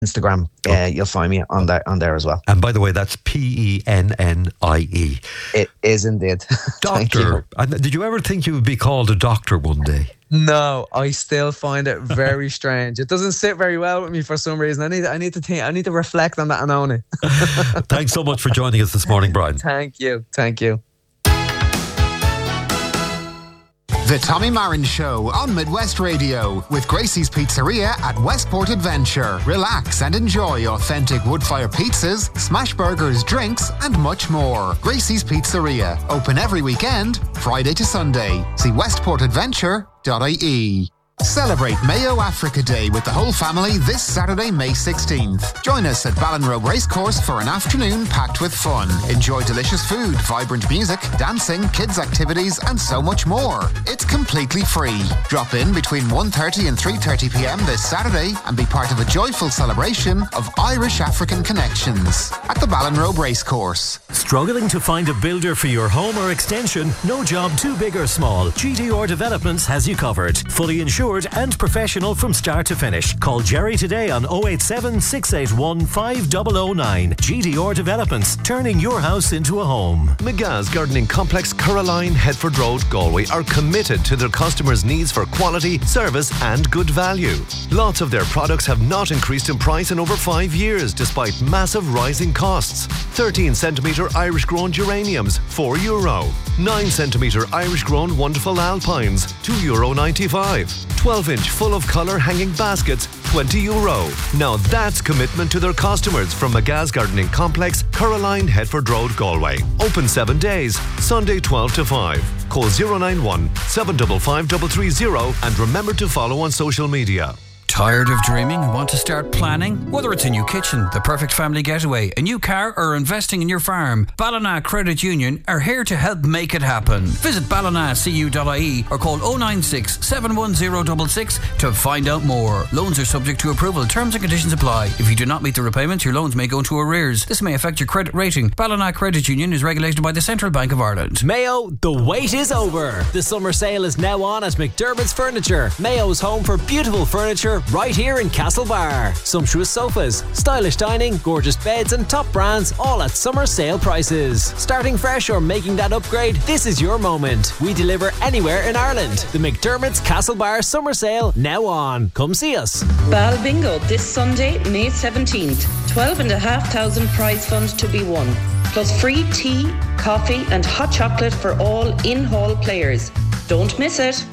Instagram. You'll find me on there as well. And by the way, that's PENNIE. It is indeed. Doctor. And did you ever think you would be called a doctor one day? No, I still find it very strange. It doesn't sit very well with me for some reason. I need to think. I need to reflect on that and own it. Thanks so much for joining us this morning, Brian. Thank you. The Tommy Marin Show on Midwest Radio with Gracie's Pizzeria at Westport Adventure. Relax and enjoy authentic wood-fire pizzas, smash burgers, drinks and much more. Gracie's Pizzeria, open every weekend, Friday to Sunday. See westportadventure.ie. Celebrate Mayo Africa Day with the whole family this Saturday, May 16th. Join us at Ballinrobe Racecourse for an afternoon packed with fun. Enjoy delicious food, vibrant music, dancing, kids' activities and so much more. It's completely free. Drop in between 1:30 and 3:30 p.m. this Saturday and be part of a joyful celebration of Irish-African connections at the Ballinrobe Racecourse. Struggling to find a builder for your home or extension? No job too big or small. GDR Developments has you covered. Fully insured and professional from start to finish. Call Jerry today on 087 681 5009. GDR Developments, turning your house into a home. McGa's Gardening Complex, Caroline, Headford Road, Galway are committed to their customers' needs for quality, service and good value. Lots of their products have not increased in price in over 5 years despite massive rising costs. 13 centimetre Irish grown geraniums, €4. 9 centimetre Irish grown wonderful alpines, €2.95. 12-inch full of colour hanging baskets, €20. Now that's commitment to their customers from McGa's Gardening Complex, Caroline, Headford Road, Galway. Open 7 days, Sunday 12 to 5. Call 091 755 330 and remember to follow on social media. Tired of dreaming and want to start planning? Whether it's a new kitchen, the perfect family getaway, a new car or investing in your farm, Ballina Credit Union are here to help make it happen. Visit ballinacu.ie or call 096 71066 to find out more. Loans are subject to approval. Terms and conditions apply. If you do not meet the repayments, your loans may go into arrears. This may affect your credit rating. Ballina Credit Union is regulated by the Central Bank of Ireland. Mayo, the wait is over. The summer sale is now on at McDermott's Furniture. Mayo's home for beautiful furniture right here in Castlebar. Sumptuous sofas, stylish dining, gorgeous beds and top brands all at summer sale prices. Starting fresh or making that upgrade, this is your moment. We deliver anywhere in Ireland. The McDermott's Castlebar summer sale now on. Come see us. Bal Bingo this Sunday, May 17th. 12,500 prize fund to be won. Plus free tea, coffee and hot chocolate for all in-hall players. Don't miss it.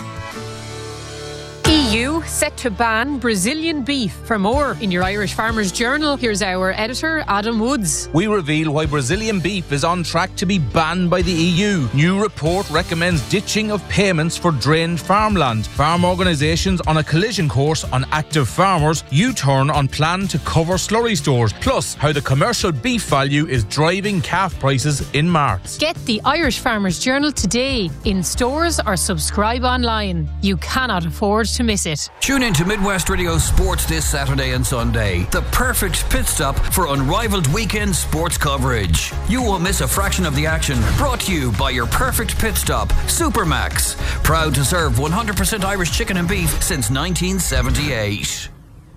EU set to ban Brazilian beef. For more in your Irish Farmers Journal, here's our editor, Adam Woods. We reveal why Brazilian beef is on track to be banned by the EU. New report recommends ditching of payments for drained farmland. Farm organisations on a collision course on active farmers. U-turn on plan to cover slurry stores. Plus, how the commercial beef value is driving calf prices in March. Get the Irish Farmers Journal today in stores or subscribe online. You cannot afford to miss it. Tune in to Midwest Radio Sports this Saturday and Sunday. The perfect pit stop for unrivaled weekend sports coverage. You won't miss a fraction of the action. Brought to you by your perfect pit stop, Supermax. Proud to serve 100% Irish chicken and beef since 1978.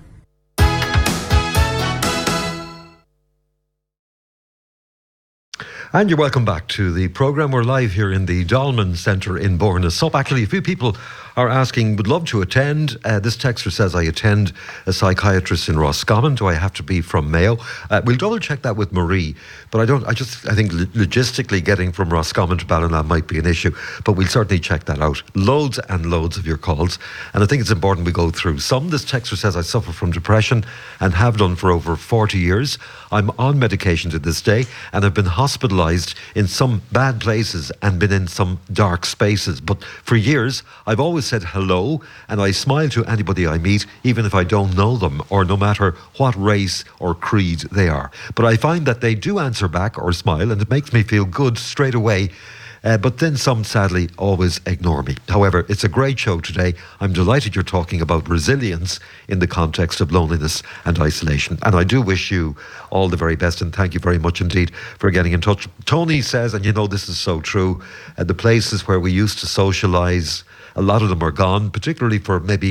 And you're welcome back to the programme. We're live here in the Dolman Centre in Bornasup. Actually, a few people are asking, would love to attend. This texter says, I attend a psychiatrist in Roscommon. Do I have to be from Mayo? We'll double check that with Marie. But I think logistically getting from Roscommon to Ballina might be an issue. But we'll certainly check that out. Loads and loads of your calls. And I think it's important we go through some. This texter says, I suffer from depression and have done for over 40 years. I'm on medication to this day and have been hospitalised in some bad places and been in some dark spaces. But for years, I've always said hello and I smile to anybody I meet, even if I don't know them or no matter what race or creed they are. But I find that they do answer back or smile and it makes me feel good straight away. But then some, sadly, always ignore me. However, it's a great show today. I'm delighted you're talking about resilience in the context of loneliness and isolation. And I do wish you all the very best and thank you very much indeed for getting in touch. Tony says, and you know this is so true, the places where we used to socialise, a lot of them are gone, particularly for maybe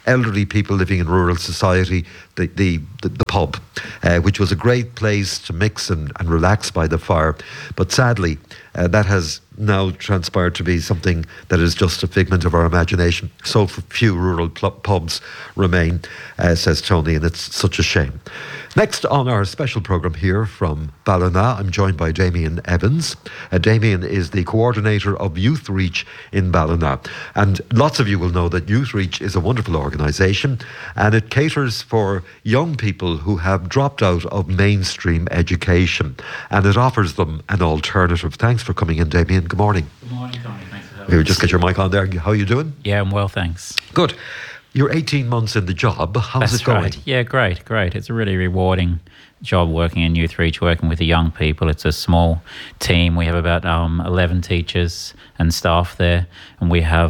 elderly people living in rural society, the pub, which was a great place to mix and relax by the fire. But sadly, that has now transpired to be something that is just a figment of our imagination. So few rural pubs remain, says Tony, and it's such a shame. Next on our special programme here from Ballina, I'm joined by Damien Evans. Damien is the coordinator of Youth Reach in Ballina. And lots of you will know that Youth Reach is a wonderful organisation, and it caters for young people who have dropped out of mainstream education, and it offers them an alternative. Thanks for coming in, Damien. Good morning. Good morning, Tony. Thanks for having me. Just get your mic on there. How are you doing? Yeah, I'm well, thanks. Good. You're 18 months in the job. How's it going? Right. Yeah, great. It's a really rewarding job working in Youth Reach, working with the young people. It's a small team. We have about 11 teachers and staff there, and we have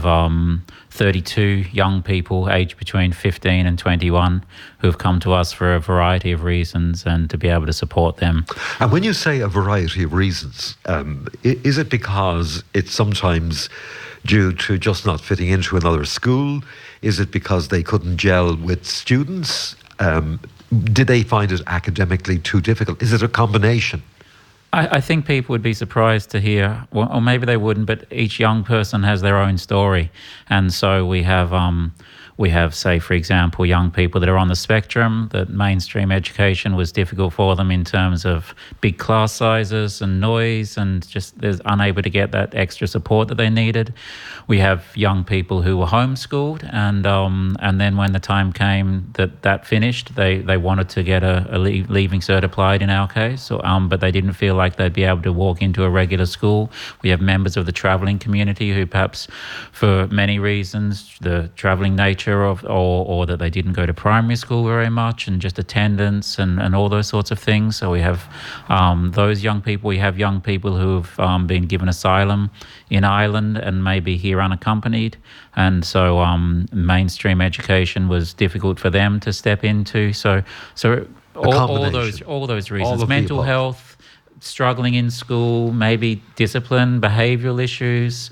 32 young people aged between 15 and 21 who have come to us for a variety of reasons, and to be able to support them. And when you say a variety of reasons, is it because it's sometimes due to just not fitting into another school? Is it because they couldn't gel with students? Did they find it academically too difficult? Is it a combination? I think people would be surprised to hear, well, or maybe they wouldn't, but each young person has their own story. And so we have, say, for example, young people that are on the spectrum, that mainstream education was difficult for them in terms of big class sizes and noise, and just they're unable to get that extra support that they needed. We have young people who were homeschooled, and then when the time came that finished, they wanted to get a leaving cert applied in our case, but they didn't feel like they'd be able to walk into a regular school. We have members of the travelling community who perhaps for many reasons, the travelling nature or that they didn't go to primary school very much, and just attendance and all those sorts of things. So we have those young people. We have young people who've been given asylum in Ireland and maybe here unaccompanied, and so mainstream education was difficult for them to step into. So all those reasons, mental health, struggling in school, maybe discipline, behavioural issues,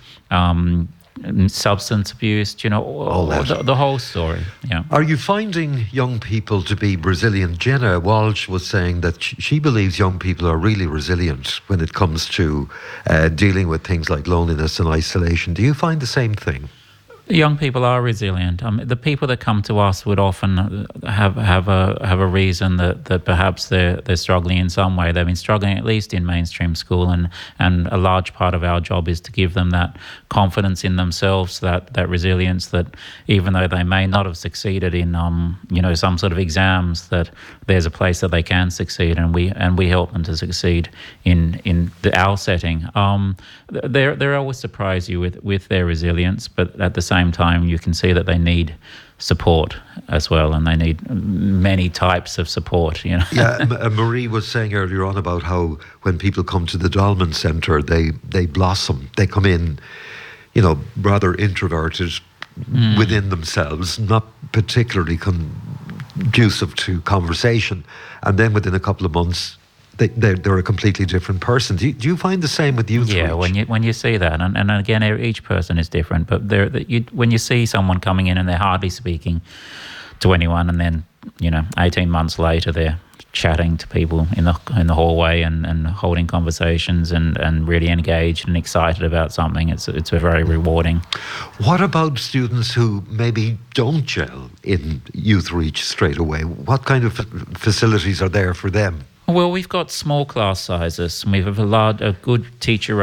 substance abuse, the whole story. Yeah. Are you finding young people to be resilient? Jenna Walsh was saying that she believes young people are really resilient when it comes to dealing with things like loneliness and isolation. Do you find the same thing? Young people are resilient. The people that come to us would often have a reason that perhaps they're struggling in some way. They've been struggling at least in mainstream school, and a large part of our job is to give them that confidence in themselves, that resilience, that even though they may not have succeeded in some sort of exams, that there's a place that they can succeed, and we help them to succeed in our setting. They always surprise you with their resilience, but at the same time you can see that they need support as well, and they need many types of support. Yeah, Marie was saying earlier on about how when people come to the Dolman Centre, they blossom. They come in, rather introverted within themselves, not particularly conducive to conversation, and then within a couple of months they're a completely different person. Do you find the same with Youth Reach? Yeah, when you see that, and again, each person is different, but when you see someone coming in and they're hardly speaking to anyone, and then 18 months later they're chatting to people in the hallway and holding conversations and really engaged and excited about something, it's very rewarding. What about students who maybe don't gel in Youth Reach straight away? What kind of facilities are there for them? Well, we've got small class sizes. We have a good teacher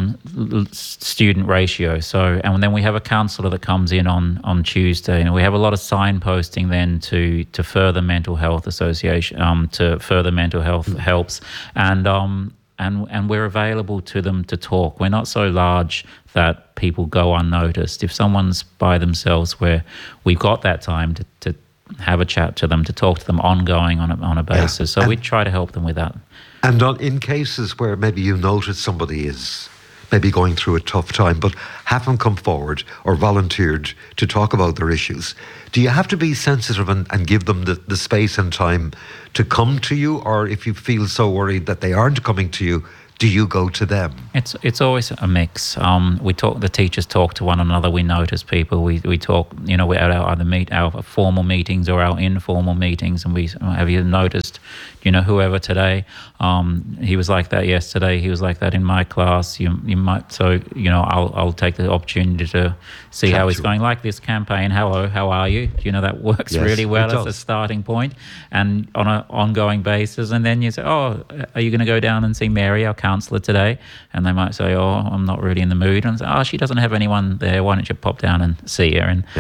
student ratio. And then we have a counsellor that comes in on Tuesday. And we have a lot of signposting then to further mental health association, to further mental health helps, and we're available to them to talk. We're not so large that people go unnoticed. If someone's by themselves, we've got that time to have a chat to them, to talk to them ongoing on a basis. So we try to help them with that. And in cases where maybe you notice somebody is maybe going through a tough time, but haven't come forward or volunteered to talk about their issues, do you have to be sensitive and give them the space and time to come to you? Or if you feel so worried that they aren't coming to you, do you go to them? It's always a mix. The teachers talk to one another. We notice people. We talk. We at our formal meetings or our informal meetings, and we have you noticed? Whoever today, he was like that yesterday. He was like that in my class. You might. So I'll take the opportunity to see how he's going. Like this campaign. Hello, how are you? That works really well as a starting point, and on an ongoing basis. And then you say, oh, are you going to go down and see Mary, our counsellor, today? And they might say, oh, I'm not really in the mood. And say, oh, she doesn't have anyone there. Why don't you pop down and see her? And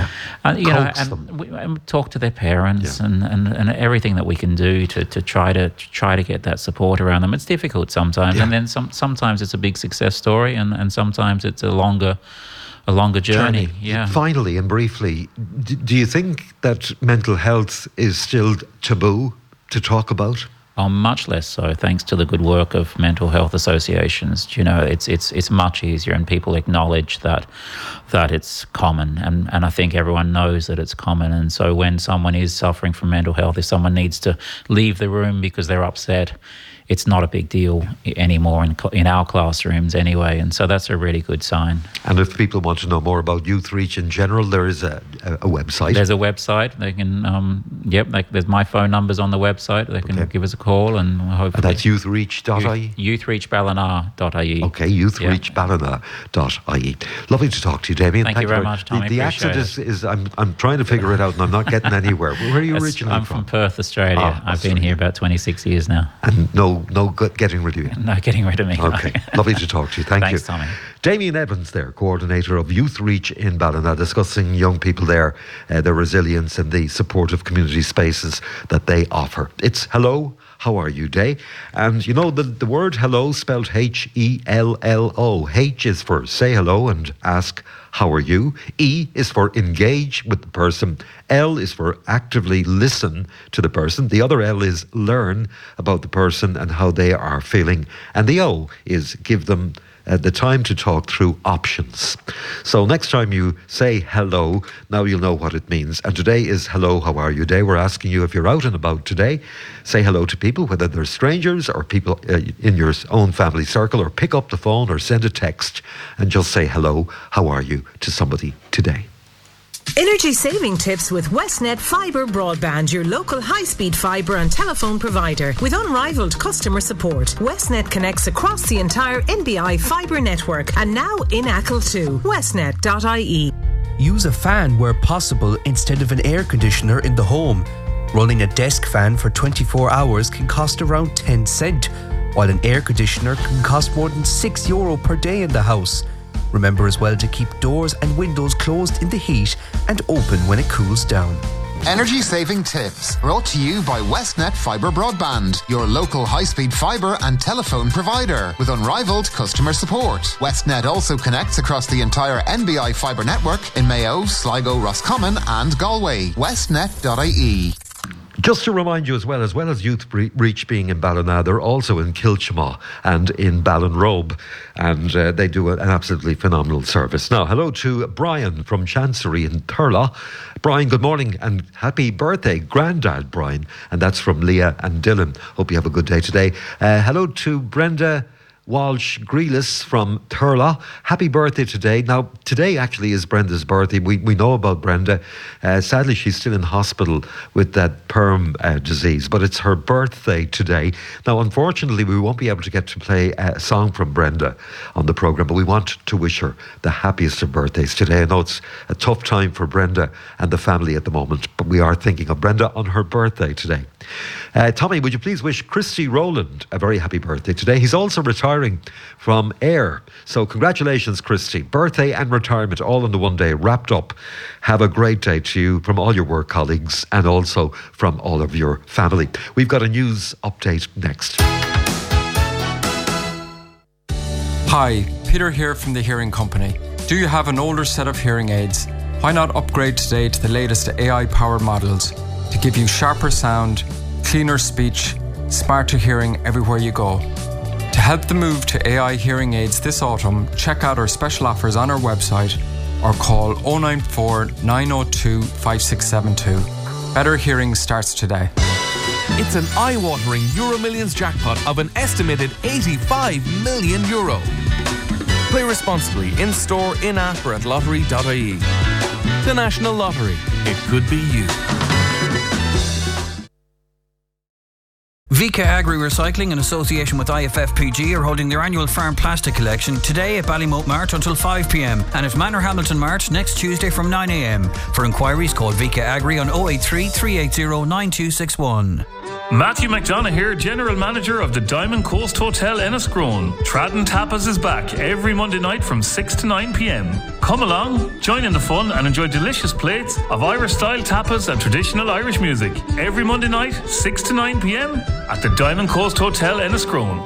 and talk to their parents and everything that we can do to try to get that support around them. It's difficult sometimes, and then sometimes it's a big success story, and sometimes it's a longer journey. Yeah. Finally and briefly, do you think that mental health is still taboo to talk about? Much less so, thanks to the good work of mental health associations. It's much easier, and people acknowledge that it's common, and I think everyone knows that it's common. And so when someone is suffering from mental health, if someone needs to leave the room because they're upset, it's not a big deal anymore in our classrooms anyway, and so that's a really good sign. And if people want to know more about Youth Reach in general, there is a website. There's a website. They can, there's my phone numbers on the website. They can give us a call, and hopefully... And that's youthreach.ie? Youthreachballina.ie. Okay, youthreachballina.ie. Lovely to talk to you, Damien. Thank you very much, Tommy. The accent is I'm trying to figure it out, and I'm not getting anywhere. Where are you originally from? I'm from Perth, Australia. I've been here about 26 years now. And no getting rid of you? No getting rid of me. Okay, lovely to talk to you. Thanks, Tommy. Damien Evans there, coordinator of Youth Reach in Ballina, discussing young people there, their resilience and the supportive community spaces that they offer. It's Hello, How Are You Day. And the word hello spelled H-E-L-L-O. H is for say hello and ask how are you. E is for engage with the person. L is for actively listen to the person. The other L is learn about the person and how they are feeling. And the O is give them the time to talk through options. So next time you say hello, now you'll know what it means. And today is Hello, How Are You Day. We're asking you, if you're out and about today, say hello to people, whether they're strangers or people in your own family circle, or pick up the phone or send a text and just say hello, how are you to somebody today. Energy saving tips with Westnet Fibre Broadband, your local high-speed fibre and telephone provider. With unrivaled customer support, Westnet connects across the entire NBI fibre network, and now in Achill too. Westnet.ie. Use a fan where possible instead of an air conditioner in the home. Running a desk fan for 24 hours can cost around 10 cents, while an air conditioner can cost more than €6 per day in the house. Remember as well to keep doors and windows closed in the heat and open when it cools down. Energy saving tips brought to you by Westnet Fibre Broadband, your local high-speed fibre and telephone provider with unrivaled customer support. Westnet also connects across the entire NBI fibre network in Mayo, Sligo, Roscommon and Galway. Westnet.ie. Just to remind you as well as Youth Reach being in Ballina, they're also in Kilchma and in Ballinrobe, and they do an absolutely phenomenal service. Now, hello to Brian from Chancery in Thurles. Brian, good morning and happy birthday, Grandad Brian, and that's from Leah and Dylan. Hope you have a good day today. Hello to Brenda Walsh Grealis from Thurles. Happy birthday today. Now, today actually is Brenda's birthday. We know about Brenda. Sadly, she's still in hospital with that PERM disease, but it's her birthday today. Now, unfortunately, we won't be able to get to play a song from Brenda on the programme, but we want to wish her the happiest of birthdays today. I know it's a tough time for Brenda and the family at the moment, but we are thinking of Brenda on her birthday today. Tommy, would you please wish Christy Rowland a very happy birthday today? He's also retiring from AIR. So congratulations, Christy. Birthday and retirement all in the one day, wrapped up. Have a great day to you from all your work colleagues and also from all of your family. We've got a news update next. Hi, Peter here from the Hearing Company. Do you have an older set of hearing aids? Why not upgrade today to the latest AI-powered models to give you sharper sound, cleaner speech, smarter hearing everywhere you go? To help the move to AI hearing aids this autumn, check out our special offers on our website or call 094 902 5672. Better hearing starts today. It's an eye-watering Euro Millions jackpot of an estimated €85 million. Play responsibly in-store, in-app or at lottery.ie. The National Lottery. It could be you. Vika Agri Recycling in association with IFFPG are holding their annual farm plastic collection today at Ballymote Mart until 5 p.m. and at Manor Hamilton Mart next Tuesday from 9 a.m. For inquiries, call Vika Agri on 083 380 9261. Matthew McDonough here, General Manager of the Diamond Coast Hotel Enniscrone. Tradden Tapas is back every Monday night from 6 to 9 p.m. Come along, join in the fun and enjoy delicious plates of Irish-style tapas and traditional Irish music. Every Monday night, 6 to 9 p.m. at the Diamond Coast Hotel Enniscrone.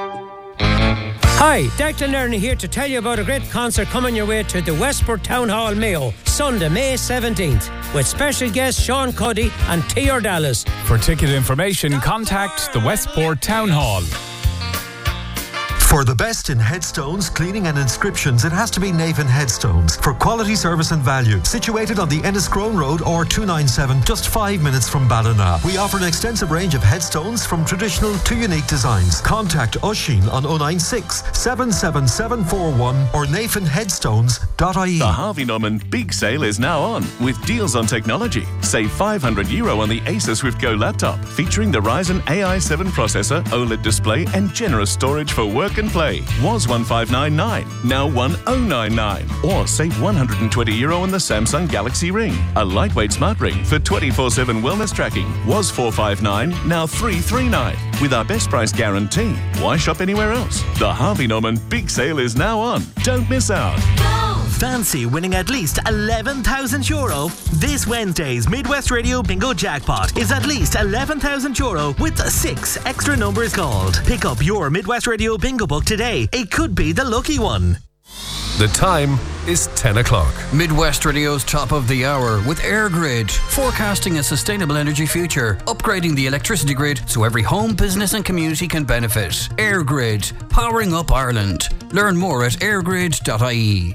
Hi, Declan Lerner here to tell you about a great concert coming your way to the Westport Town Hall, Mayo, Sunday, May 17th, with special guests Sean Cuddy and T.R. Dallas. For ticket information, contact the Westport Town Hall. For the best in headstones, cleaning and inscriptions, it has to be Navan Headstones. For quality service and value. Situated on the Enniscrone Road or 297, just 5 minutes from Ballina. We offer an extensive range of headstones from traditional to unique designs. Contact Oisín on 096 77741 or navanheadstones.ie. The Harvey Norman Big Sale is now on with deals on technology. Save €500 on the Acer Swift Go laptop featuring the Ryzen AI7 processor, OLED display and generous storage for work and play. Was €1599, now €1099. Or save €120 on the Samsung Galaxy Ring. A lightweight smart ring for 24/7 wellness tracking. Was $459, now $339. With our best price guarantee. Why shop anywhere else? The Harvey Norman Big Sale is now on. Don't miss out. Fancy winning at least €11,000? This Wednesday's Midwest Radio Bingo Jackpot is at least €11,000 with 6 extra numbers called. Pick up your Midwest Radio Bingo book today. It could be the lucky one. The time is 10 o'clock. Midwest Radio's top of the hour with EirGrid, forecasting a sustainable energy future, upgrading the electricity grid so every home, business and community can benefit. EirGrid, powering up Ireland. Learn more at airgrid.ie.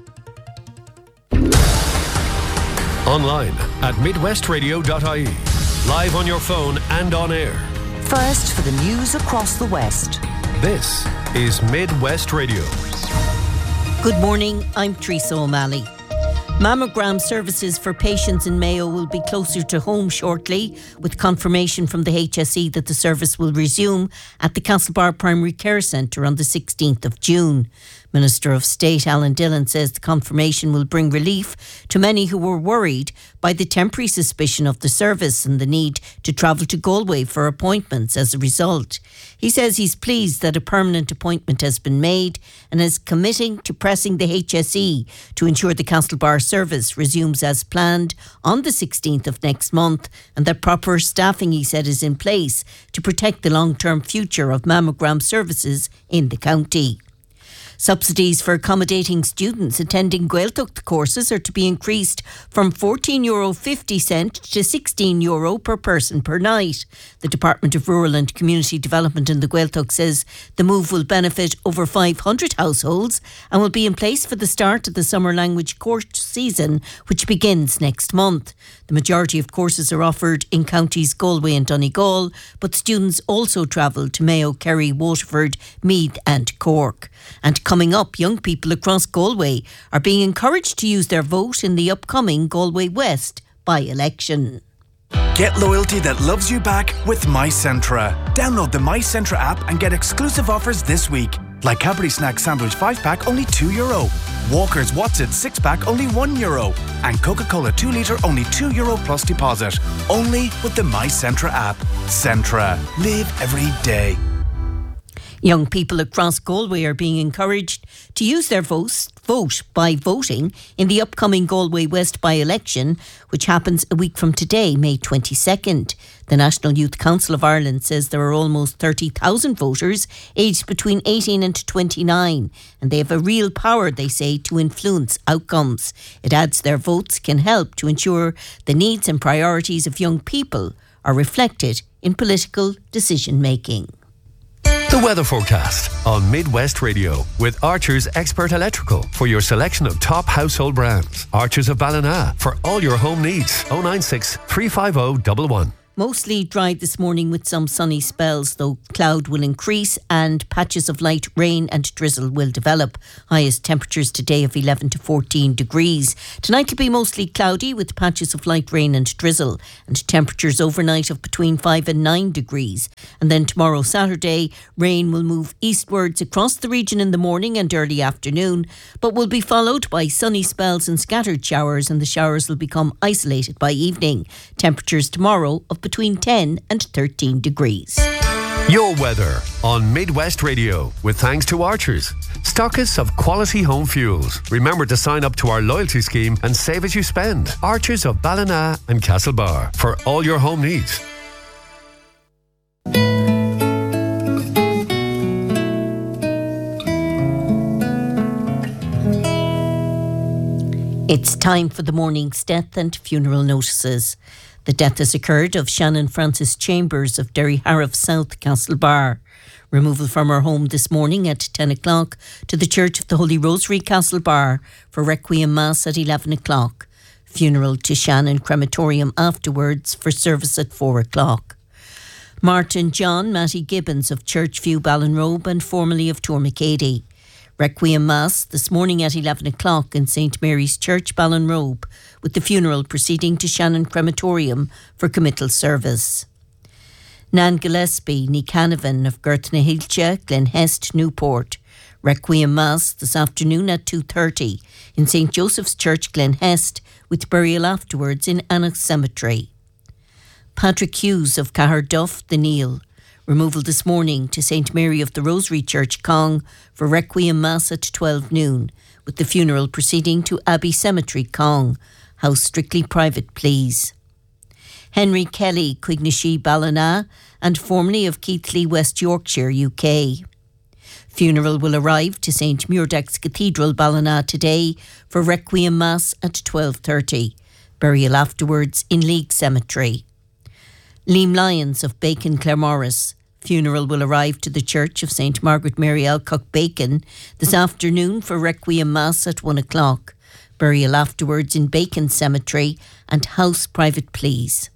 Online at midwestradio.ie. Live on your phone and on air. First for the news across the West. This is Midwest Radio. Good morning, I'm Teresa O'Malley. Mammogram services for patients in Mayo will be closer to home shortly, with confirmation from the HSE that the service will resume at the Castlebar Primary Care Centre on the 16th of June. Minister of State Alan Dillon says the confirmation will bring relief to many who were worried by the temporary suspicion of the service and the need to travel to Galway for appointments as a result. He says he's pleased that a permanent appointment has been made and is committing to pressing the HSE to ensure the Castlebar service resumes as planned on the 16th of next month, and that proper staffing, he said, is in place to protect the long-term future of mammogram services in the county. Subsidies for accommodating students attending Gaeltacht courses are to be increased from €14.50 to €16 per person per night. The Department of Rural and Community Development in the Gaeltacht says the move will benefit over 500 households and will be in place for the start of the summer language course season, which begins next month. The majority of courses are offered in counties Galway and Donegal, but students also travel to Mayo, Kerry, Waterford, Meath and Cork. And coming up, young people across Galway are being encouraged to use their vote in the upcoming Galway West by-election. Get loyalty that loves you back with MyCentra. Download the MyCentra app and get exclusive offers this week. Like Cadbury Snack Sandwich 5-pack, only €2. Walker's What's It 6-pack, only €1. And Coca-Cola 2 litre, only €2 plus deposit. Only with the MyCentra app. Centra. Live every day. Young people across Galway are being encouraged to use their vote by voting in the upcoming Galway West by-election, which happens a week from today, May 22nd. The National Youth Council of Ireland says there are almost 30,000 voters aged between 18 and 29, and they have a real power, they say, to influence outcomes. It adds their votes can help to ensure the needs and priorities of young people are reflected in political decision-making. The weather forecast on Midwest Radio with Archer's Expert Electrical for your selection of top household brands. Archer's of Ballina for all your home needs. 096 350 111. Mostly dry this morning with some sunny spells, though cloud will increase and patches of light rain and drizzle will develop. Highest temperatures today of 11 to 14 degrees. Tonight will be mostly cloudy with patches of light rain and drizzle, and temperatures overnight of between 5 and 9 degrees. And then tomorrow, Saturday, rain will move eastwards across the region in the morning and early afternoon, but will be followed by sunny spells and scattered showers, and the showers will become isolated by evening. Temperatures tomorrow of between 10 and 13 degrees. Your weather on Midwest Radio, with thanks to Archers, stockists of quality home fuels. Remember to sign up to our loyalty scheme and save as you spend. Archers of Ballina and Castlebar, for all your home needs. It's time for the morning's death and funeral notices. The death has occurred of Shannon Francis Chambers of Derryharriff South, Castlebar. Removal from her home this morning at 10 o'clock to the Church of the Holy Rosary, Castlebar, for Requiem Mass at 11 o'clock. Funeral to Shannon crematorium afterwards for service at 4 o'clock. Martin John Matty Gibbons of Churchview, Ballinrobe, and formerly of Tourmacady. Requiem Mass this morning at 11 o'clock in St Mary's Church, Ballinrobe, with the funeral proceeding to Shannon Crematorium for committal service. Nan Gillespie ní Canavan of Gurtnahilcha, Glenhest, Newport. Requiem Mass this afternoon at 2:30 in St Joseph's Church, Glenhest, with burial afterwards in Annex Cemetery. Patrick Hughes of Caherduff, the Neil. Removal this morning to St Mary of the Rosary Church, Cong, for Requiem Mass at 12 noon, with the funeral proceeding to Abbey Cemetery, Cong. House strictly private, please. Henry Kelly, Quignishy, Ballina, and formerly of Keighley, West Yorkshire, UK. Funeral will arrive to St Muirdax Cathedral, Ballina, today for Requiem Mass at 12:30. Burial afterwards in League Cemetery. Liam Lyons of Bacon, Claremorris. Funeral will arrive to the Church of St Margaret Mary Alcock, Bacon, this afternoon for Requiem Mass at 1 o'clock. Burial afterwards in Bacon Cemetery and house private, please.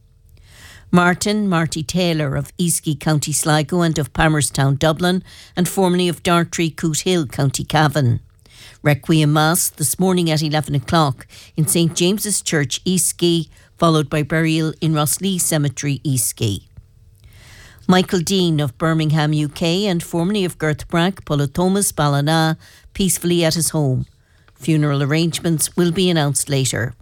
Marty Taylor of Easky, County Sligo, and of Palmerstown, Dublin, and formerly of Dartry, Cootehill, County Cavan. Requiem Mass this morning at 11 o'clock in St James's Church, Easky, followed by burial in Rosslee Cemetery, Easky. Michael Dean of Birmingham, UK, and formerly of Girthbrack, Polythomas, Ballina, peacefully at his home. Funeral arrangements will be announced later.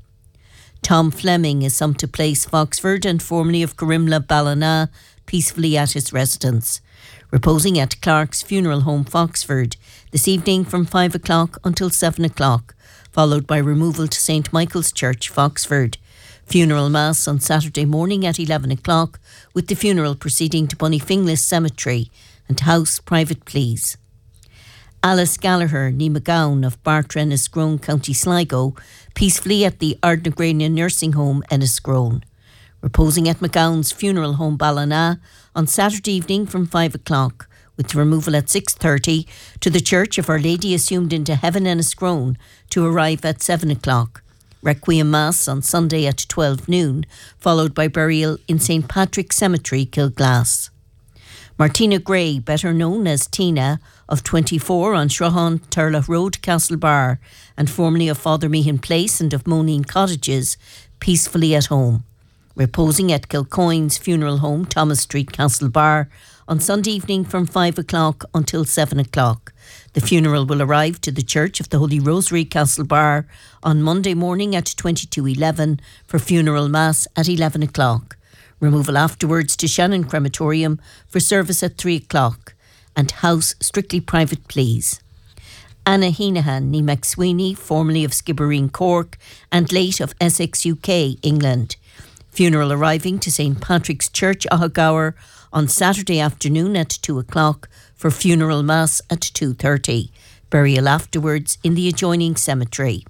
Tom Fleming is Sumpter Place, Foxford, and formerly of Carimla, Ballina, peacefully at his residence. Reposing at Clark's Funeral Home, Foxford, this evening from 5 o'clock until 7 o'clock, followed by removal to St Michael's Church, Foxford. Funeral Mass on Saturday morning at 11 o'clock, with the funeral proceeding to Bonnyfinglas Cemetery and house private, please. Alice Gallagher, ní McGowan of Bartra, Enniscrone, County Sligo, peacefully at the Ardnagrania Nursing Home, Enniscrone. Reposing at McGowan's Funeral Home, Ballina, on Saturday evening from 5 o'clock, with removal at 6:30 to the Church of Our Lady Assumed into Heaven, Enniscrone, to arrive at 7 o'clock. Requiem Mass on Sunday at 12 noon, followed by burial in St Patrick's Cemetery, Kilglass. Martina Gray, better known as Tina, of 24 on Shrohan Turla Road, Castlebar, and formerly of Father Meehan Place and of Moneen Cottages, peacefully at home. Reposing at Kilcoyne's Funeral Home, Thomas Street, Castlebar, on Sunday evening from 5 o'clock until 7 o'clock. The funeral will arrive to the Church of the Holy Rosary, Castlebar, on Monday morning at 22:11 for funeral mass at 11 o'clock. Removal afterwards to Shannon Crematorium for service at 3 o'clock. And house strictly private, please. Anna Heenahan, ní McSweeney, formerly of Skibbereen, Cork, and late of Essex, UK, England. Funeral arriving to St Patrick's Church, Ahagaur, on Saturday afternoon at 2 o'clock for funeral mass at 2:30. Burial afterwards in the adjoining cemetery.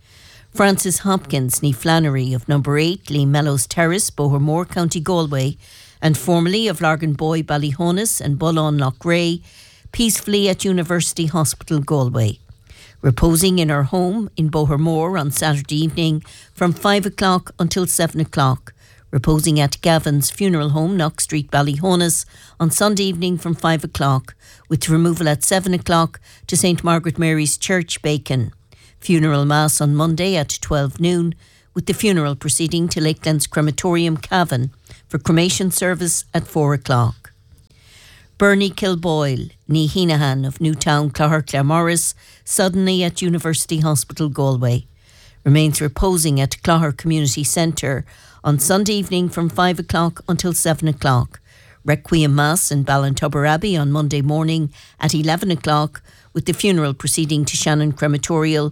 Francis Hopkins, ní Flannery, of number 8, Lee Mellows Terrace, Bohermore, County Galway, and formerly of Larganboy, Ballyhonus and Bullon, Lochray, peacefully at University Hospital, Galway. Reposing in her home in Bohermore on Saturday evening from 5 o'clock until 7 o'clock. Reposing at Gavin's Funeral Home, Knock Street, Ballyhonus, on Sunday evening from 5 o'clock, with removal at 7 o'clock to St Margaret Mary's Church, Bacon. Funeral Mass on Monday at 12 noon, with the funeral proceeding to Lakelands Crematorium, Cavan, for cremation service at 4 o'clock. Bernie Kilboyle, ní Heenahan of Newtown, Clogher-Claremorris, suddenly at University Hospital, Galway. Remains reposing at Clogher Community Centre on Sunday evening from 5 o'clock until 7 o'clock. Requiem Mass in Ballintubber Abbey on Monday morning at 11 o'clock, with the funeral proceeding to Shannon Crematorium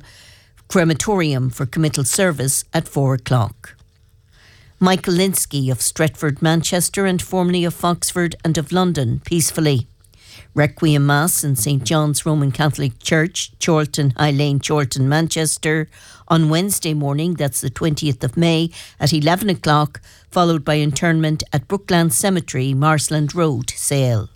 for committal service at 4 o'clock. Michael Linsky of Stretford, Manchester, and formerly of Foxford and of London, peacefully. Requiem Mass in St John's Roman Catholic Church, Chorlton, High Lane, Chorlton, Manchester, on Wednesday morning, that's the 20th of May, at 11 o'clock, followed by internment at Brookland Cemetery, Marsland Road, Sale.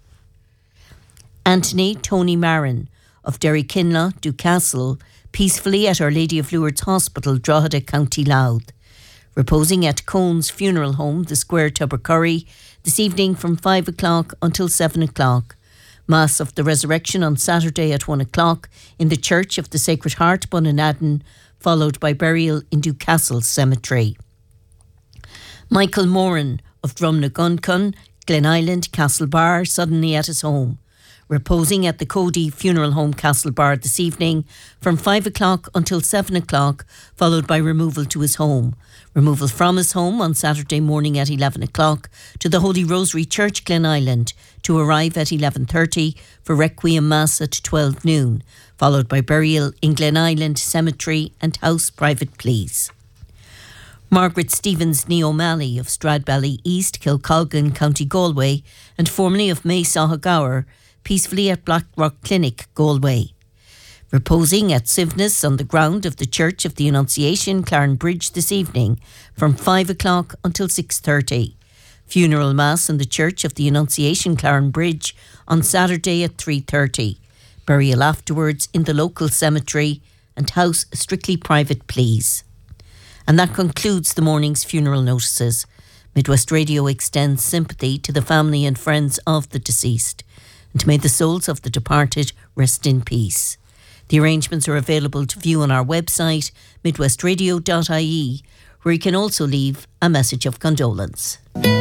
Anthony Tony Marin of Derrykinlough, Ducastle, peacefully at Our Lady of Lourdes Hospital, Drogheda, County Louth. Reposing at Cone's Funeral Home, the Square, Tubbercurry, this evening from 5 o'clock until 7 o'clock. Mass of the Resurrection on Saturday at 1 o'clock in the Church of the Sacred Heart, Bunanadden, followed by burial in Ducastle Cemetery. Michael Moran of Drumnaguncon, Glen Island, Castlebar, suddenly at his home. Reposing at the Cody Funeral Home, Castlebar, this evening from 5 o'clock until 7 o'clock, followed by removal to his home. Removal from his home on Saturday morning at 11 o'clock to the Holy Rosary Church, Glen Island, to arrive at 11:30 for Requiem Mass at 12 noon, followed by burial in Glen Island Cemetery and House Private Pleas. Margaret Stevens ní O'Malley of Stradbally East, Kilcolgan, County Galway, and formerly of May Sahagower, peacefully at Blackrock Clinic, Galway. Reposing at Sivness on the ground of the Church of the Annunciation, Clarenbridge, this evening from 5 o'clock until 6:30. Funeral Mass in the Church of the Annunciation, Clarenbridge, on Saturday at 3:30. Burial afterwards in the local cemetery and House Strictly Private Pleas. And that concludes the morning's funeral notices. Midwest Radio extends sympathy to the family and friends of the deceased, and may the souls of the departed rest in peace. The arrangements are available to view on our website, midwestradio.ie, where you can also leave a message of condolence.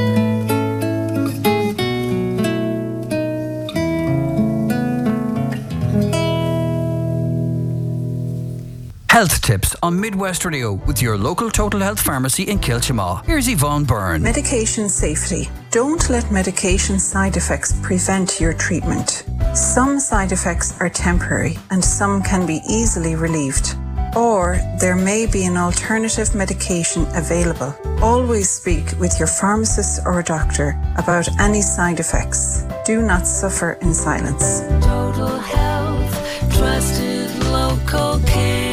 Health tips on Midwest Radio with your local Total Health Pharmacy in Kilchamaw. Here's Yvonne Byrne. Medication safety. Don't let medication side effects prevent your treatment. Some side effects are temporary and some can be easily relieved. Or there may be an alternative medication available. Always speak with your pharmacist or doctor about any side effects. Do not suffer in silence. Total Health, trusted local care.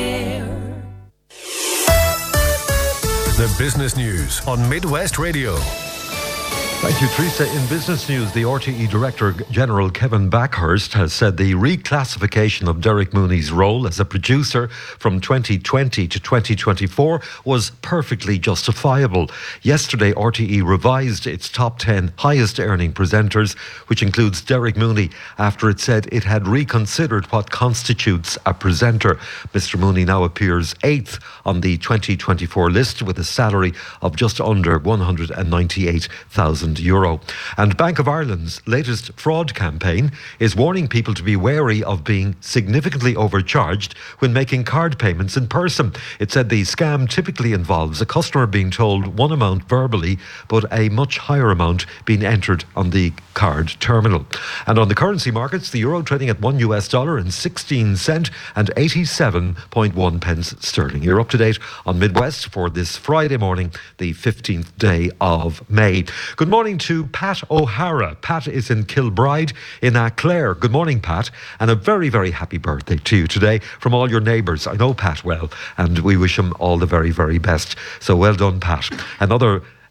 The business news on Midwest Radio. Thank you, Teresa. In business news, the RTE Director General Kevin Backhurst has said the reclassification of Derek Mooney's role as a producer from 2020 to 2024 was perfectly justifiable. Yesterday, RTE revised its top 10 highest earning presenters, which includes Derek Mooney, after it said it had reconsidered what constitutes a presenter. Mr. Mooney now appears 8th on the 2024 list with a salary of just under €198,000. And Bank of Ireland's latest fraud campaign is warning people to be wary of being significantly overcharged when making card payments in person. It said the scam typically involves a customer being told one amount verbally, but a much higher amount being entered on the card terminal. And on the currency markets, the euro trading at $1.16 and 87.1 pence sterling. You're up to date on Midwest for this Friday morning, the 15th day of May. Good morning to Pat O'Hara. Pat is in Kilbride in Clare. Good morning, Pat, and a very, very happy birthday to you today from all your neighbours. I know Pat well, and we wish him all the very, very best. So well done, Pat. Another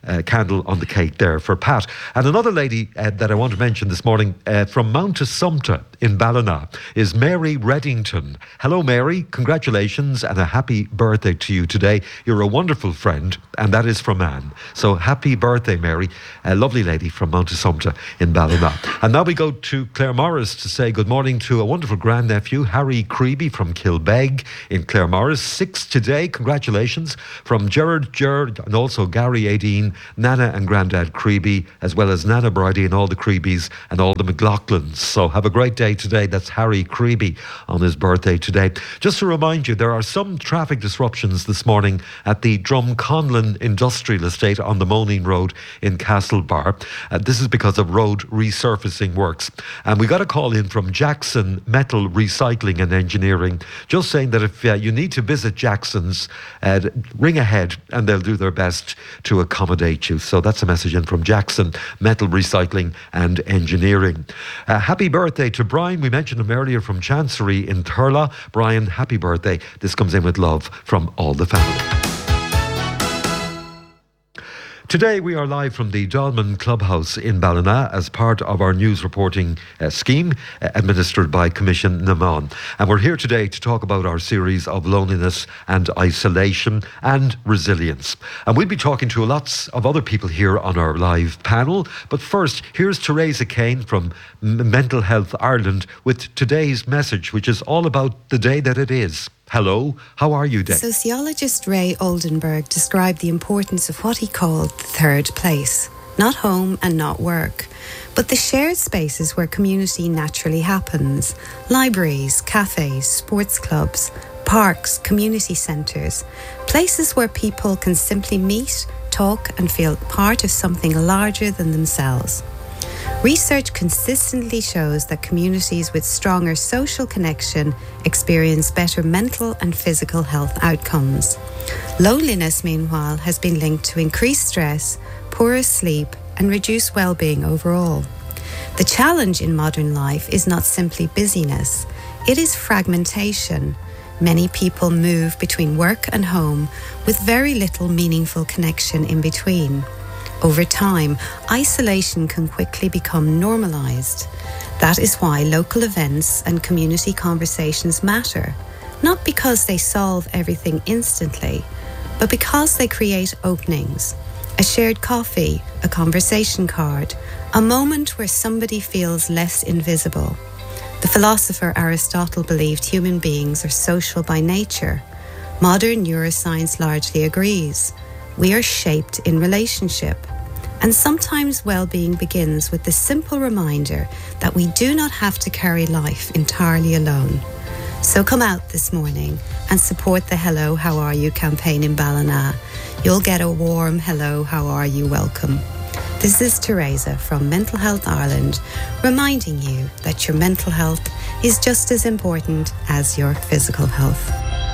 candle on the cake there for Pat. And another lady that I want to mention this morning from Mount Assumpta in Ballina is Mary Reddington. Hello, Mary. Congratulations and a happy birthday to you today. You're a wonderful friend, and that is from Anne. So happy birthday, Mary. A lovely lady from Mount Assumpta in Ballina. And now we go to Claremorris to say good morning to a wonderful grandnephew, Harry Creeby from Kilbeg in Claremorris. 6 today. Congratulations from Gerard, and also Gary Aideen, Nana and Grandad Creeby, as well as Nana Bridie and all the Creebies and all the McLaughlins. So have a great day today. That's Harry Creeby on his birthday today. Just to remind you, there are some traffic disruptions this morning at the Drumconlon Industrial Estate on the Moline Road in Castlebar. This is because of road resurfacing works. And we got a call in from Jackson Metal Recycling and Engineering, just saying that if you need to visit Jackson's, ring ahead and they'll do their best to accommodate you. So that's a message in from Jackson Metal Recycling and Engineering. Happy birthday to Brian. We mentioned him earlier from Chancery in Thurles. Brian, happy birthday. This comes in with love from all the family. Today we are live from the Dolman Clubhouse in Ballina as part of our news reporting scheme administered by Commission Naman. And we're here today to talk about our series of loneliness and isolation and resilience. And we'll be talking to lots of other people here on our live panel. But first, here's Teresa Kane from Mental Health Ireland with today's message, which is all about the day that it is. Hello, how are you, Dave? Sociologist Ray Oldenburg described the importance of what he called the third place. Not home and not work, but the shared spaces where community naturally happens. Libraries, cafes, sports clubs, parks, community centres. Places where people can simply meet, talk and feel part of something larger than themselves. Research consistently shows that communities with stronger social connection experience better mental and physical health outcomes. Loneliness, meanwhile, has been linked to increased stress, poorer sleep, and reduced well-being overall. The challenge in modern life is not simply busyness, it is fragmentation. Many people move between work and home with very little meaningful connection in between. Over time, isolation can quickly become normalised. That is why local events and community conversations matter, not because they solve everything instantly, but because they create openings. A shared coffee, a conversation card, a moment where somebody feels less invisible. The philosopher Aristotle believed human beings are social by nature. Modern neuroscience largely agrees. We are shaped in relationship. And sometimes well-being begins with the simple reminder that we do not have to carry life entirely alone. So come out this morning and support the Hello, How Are You campaign in Ballina. You'll get a warm Hello, How Are You welcome. This is Teresa from Mental Health Ireland, reminding you that your mental health is just as important as your physical health.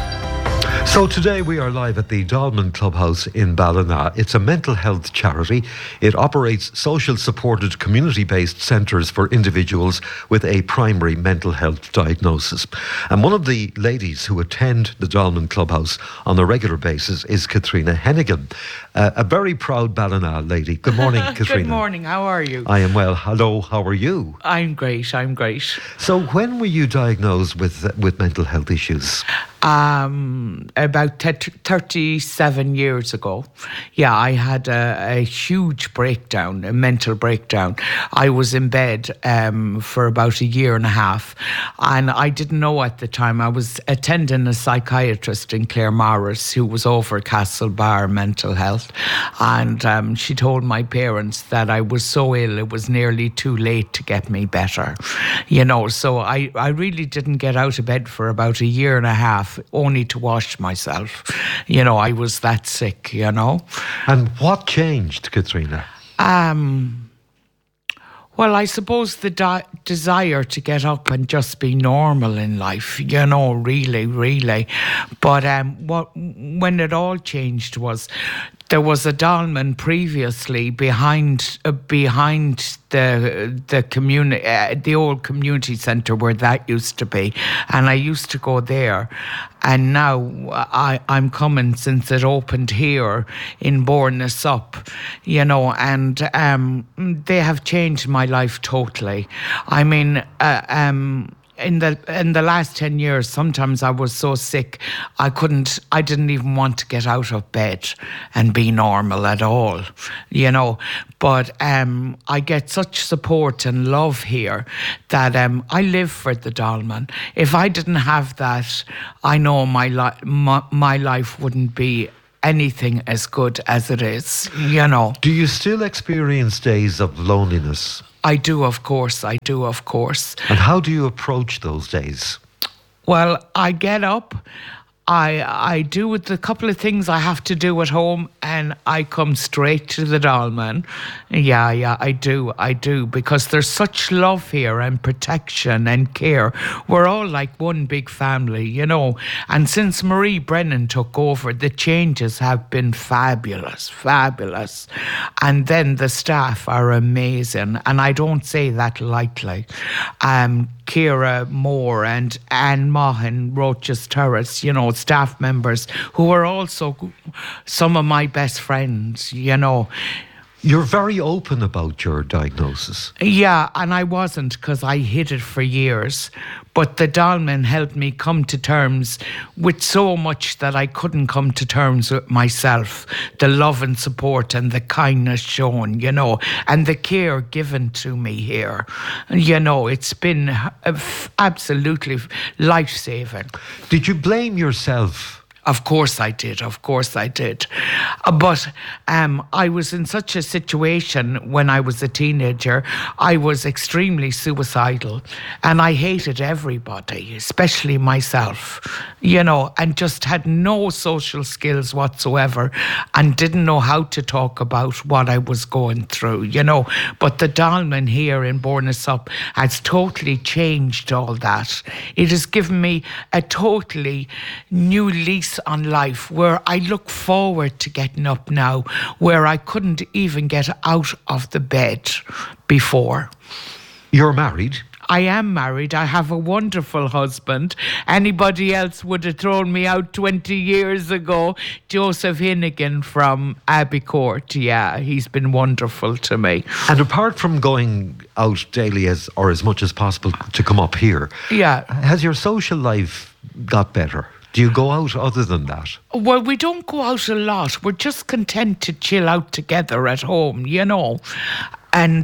So today we are live at the Dolman Clubhouse in Ballina. It's a mental health charity. It operates social supported community-based centres for individuals with a primary mental health diagnosis. And one of the ladies who attend the Dolman Clubhouse on a regular basis is Katrina Hennigan, a very proud Ballina lady. Good morning, Katrina. Good morning, how are you? I am well. Hello, how are you? I'm great. So when were you diagnosed with mental health issues? About 37 years ago. Yeah, I had a huge breakdown, a mental breakdown. I was in bed for about a year and a half, and I didn't know at the time. I was attending a psychiatrist in Claremorris who was over Castlebar Mental Health, and she told my parents that I was so ill it was nearly too late to get me better. You know, so I really didn't get out of bed for about a year and a half, only to wash myself. You know, I was that sick, you know. And what changed, Katrina? Well, I suppose the desire to get up and just be normal in life, you know, really. But when it all changed was There was a dolmen previously behind the community, the old community centre where that used to be, and I used to go there. And now I'm coming since it opened here in Bourne-na-Sup, you know, and they have changed my life totally. I mean, in the last 10 years, sometimes I was so sick, I didn't even want to get out of bed and be normal at all, you know. But I get such support and love here that I live for the dolmen. If I didn't have that, I know my life wouldn't be anything as good as it is, you know. Do you still experience days of loneliness? I do, of course. I do, of course. And how do you approach those days? Well, I get up, I do the couple of things I have to do at home, and I come straight to the dolmen. Yeah, I do, because there's such love here and protection and care. We're all like one big family, you know. And since Marie Brennan took over, the changes have been fabulous. And then the staff are amazing, and I don't say that lightly. Ciara Moore and Anne Maughan, Roches Terrace, you know, staff members who are also some of my best friends, you know. You're very open about your diagnosis. Yeah, and I wasn't, because I hid it for years. But the dolmen helped me come to terms with so much that I couldn't come to terms with myself. The love and support and the kindness shown, you know, and the care given to me here. You know, it's been absolutely life-saving. Did you blame yourself? Of course I did. But I was in such a situation when I was a teenager. I was extremely suicidal, and I hated everybody, especially myself, you know, and just had no social skills whatsoever and didn't know how to talk about what I was going through, you know. But the dolmen here in Bourne-na-Sup has totally changed all that. It has given me a totally new lease on life, where I look forward to getting up now, where I couldn't even get out of the bed before. You're married? I am married. I have a wonderful husband. Anybody else would have thrown me out 20 years ago. Joseph Hinnigan from Abbey Court. Yeah, he's been wonderful to me. And apart from going out daily as much as possible to come up here, yeah, has your social life got better? Do you go out other than that? Well, we don't go out a lot. We're just content to chill out together at home, you know, and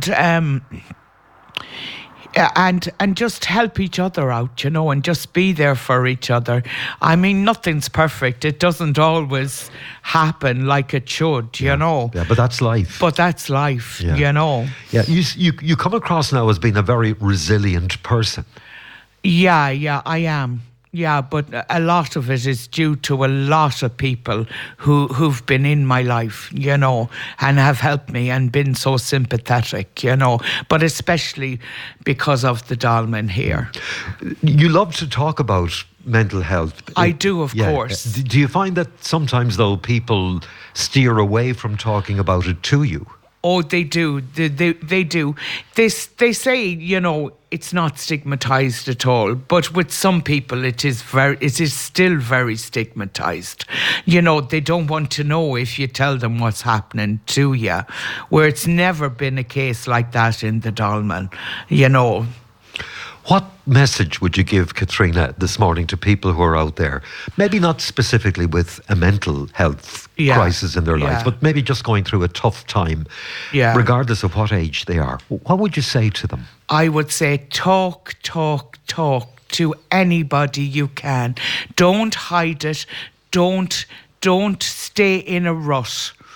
just help each other out, you know, and just be there for each other. I mean, nothing's perfect. It doesn't always happen like it should, you know. Yeah, but that's life. You know. Yeah, you come across now as being a very resilient person. Yeah, I am. Yeah, but a lot of it is due to a lot of people who've been in my life, you know, and have helped me and been so sympathetic, you know, but especially because of the dolmen here. You love to talk about mental health. I do, of course. Do you find that sometimes, though, people steer away from talking about it to you? Oh, they do. They do. They say, you know, it's not stigmatized at all, but with some people it is still very stigmatized. You know, they don't want to know if you tell them what's happening to you, where it's never been a case like that in the dolmen, you know. What message would you give, Katrina, this morning to people who are out there, maybe not specifically with a mental health crisis in their lives, but maybe just going through a tough time, regardless of what age they are? What would you say to them? I would say talk to anybody you can. Don't hide it. Don't stay in a rut.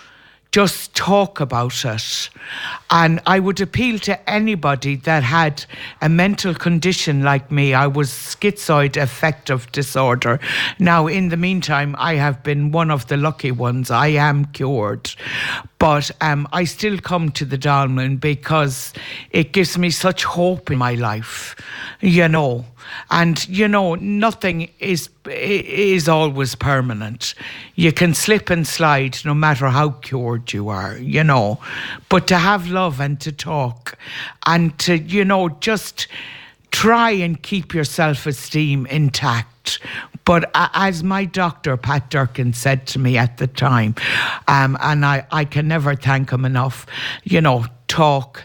just talk about it. And I would appeal to anybody that had a mental condition like me. I was schizoid affective disorder. Now, in the meantime, I have been one of the lucky ones. I am cured. But I still come to the Dolmen because it gives me such hope in my life, you know. And, you know, nothing is always permanent. You can slip and slide no matter how cured you are, you know. But to have love and to talk and to, you know, just try and keep your self-esteem intact. But as my doctor, Pat Durkin, said to me at the time, and I can never thank him enough, you know, talk.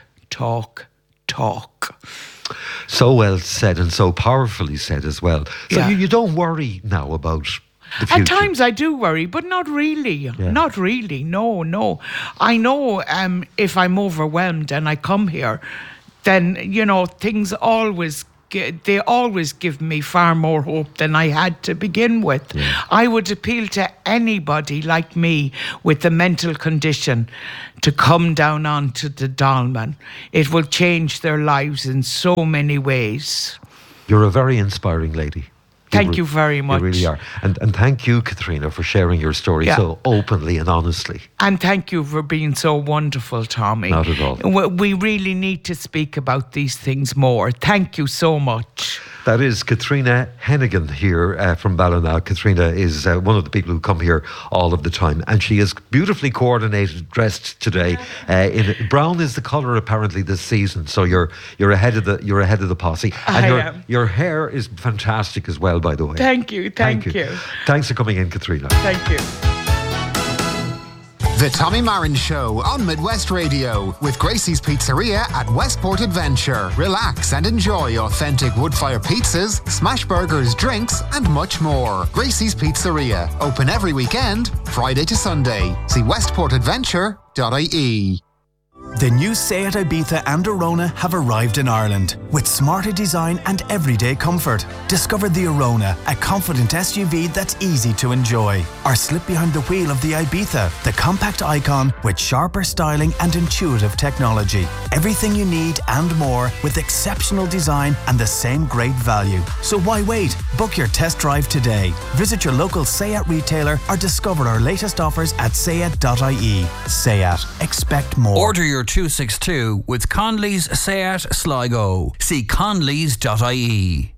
So well said and so powerfully said as well. So Yeah. you don't worry now about the future. At times I do worry, but not really. Yeah. Not really. No. I know if I'm overwhelmed and I come here, then, you know, things always give me far more hope than I had to begin with. Yeah. I would appeal to anybody like me with a mental condition to come down onto the Dolmen. It will change their lives in so many ways. You're a very inspiring lady. Thank you very much. You really are. And thank you, Katrina, for sharing your story so openly and honestly. And thank you for being so wonderful, Tommy. Not at all. We really need to speak about these things more. Thank you so much. That is Katrina Hennigan here from Ballina. Katrina is one of the people who come here all of the time, and she is beautifully coordinated, dressed today. Brown is the colour apparently this season, so you're ahead of the posse. And your hair is fantastic as well, by the way. Thank you. Thank you. Thanks for coming in, Katrina. Thank you. The Tommy Marin Show on Midwest Radio with Gracie's Pizzeria at Westport Adventure. Relax and enjoy authentic wood-fire pizzas, smash burgers, drinks, and much more. Gracie's Pizzeria, open every weekend, Friday to Sunday. See westportadventure.ie. The new Seat Ibiza and Arona have arrived in Ireland with smarter design and everyday comfort. Discover the Arona, a confident SUV that's easy to enjoy. Or slip behind the wheel of the Ibiza, the compact icon with sharper styling and intuitive technology. Everything you need and more with exceptional design and the same great value. So why wait? Book your test drive today. Visit your local Seat retailer or discover our latest offers at seat.ie. Seat. Expect more. Order your 262 with Conley's Seat Sligo. See conleys.ie.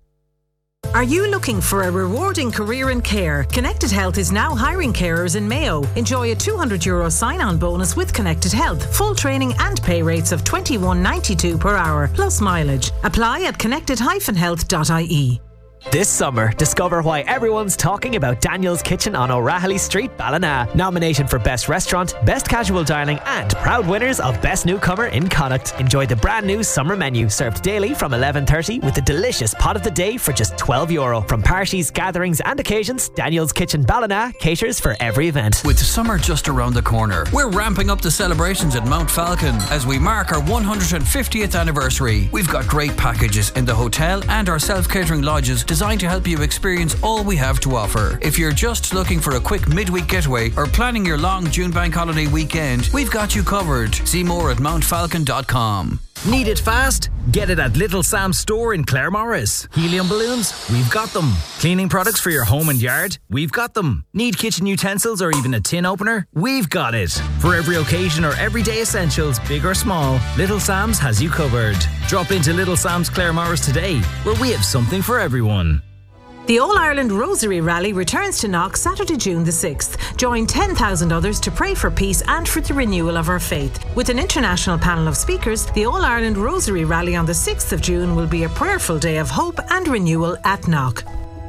Are you looking for a rewarding career in care? Connected Health is now hiring carers in Mayo. Enjoy a €200 sign-on bonus with Connected Health. Full training and pay rates of $21.92 per hour, plus mileage. Apply at connected-health.ie. This summer, discover why everyone's talking about Daniel's Kitchen on O'Rahilly Street, Ballina. Nominated for Best Restaurant, Best Casual Dining and proud winners of Best Newcomer in Connacht. Enjoy the brand new summer menu served daily from 11:30 with a delicious pot of the day for just €12. From parties, gatherings and occasions, Daniel's Kitchen Ballina caters for every event. With summer just around the corner, we're ramping up the celebrations at Mount Falcon as we mark our 150th anniversary. We've got great packages in the hotel and our self-catering lodges designed to help you experience all we have to offer. If you're just looking for a quick midweek getaway or planning your long June bank holiday weekend, we've got you covered. See more at mountfalcon.com. Need it fast? Get it at Little Sam's store in Claremorris. Helium balloons? We've got them. Cleaning products for your home and yard? We've got them. Need kitchen utensils or even a tin opener? We've got it. For every occasion or everyday essentials, big or small, Little Sam's has you covered. Drop into Little Sam's Claremorris today, where we have something for everyone. The All-Ireland Rosary Rally returns to Knock Saturday, June the 6th. Join 10,000 others to pray for peace and for the renewal of our faith. With an international panel of speakers, the All-Ireland Rosary Rally on the 6th of June will be a prayerful day of hope and renewal at Knock.